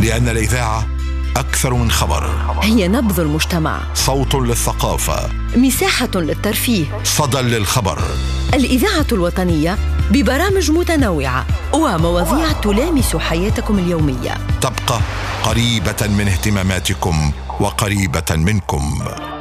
لأن الإذاعة أكثر من خبر، هي نبض المجتمع، صوت للثقافة، مساحة للترفيه، صدى للخبر. الإذاعة الوطنية ببرامج متنوعة ومواضيع تلامس حياتكم اليومية، تبقى قريبة من اهتماماتكم وقريبة منكم.